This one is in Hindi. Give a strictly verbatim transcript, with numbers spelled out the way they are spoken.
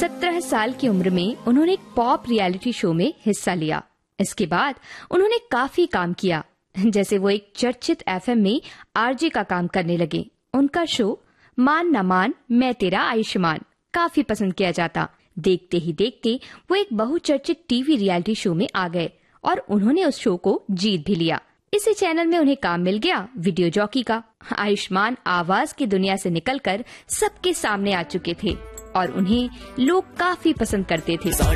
सत्रह साल की उम्र में उन्होंने एक पॉप रियलिटी शो में हिस्सा लिया। इसके बाद उन्होंने काफी काम किया, जैसे वो एक चर्चित एफएम में आरजे का काम करने लगे। उनका शो मान न मान मैं तेरा आयुष्मान काफी पसंद किया जाता। देखते ही देखते वो एक बहुचर्चित टीवी रियलिटी शो में आ गए और उन्होंने उस शो को जीत भी लिया। इसी चैनल में उन्हें काम मिल गया वीडियो जॉकी का। आयुष्मान आवाज की दुनिया से निकलकर सबके सामने आ चुके थे और उन्हें लोग काफी पसंद करते थे।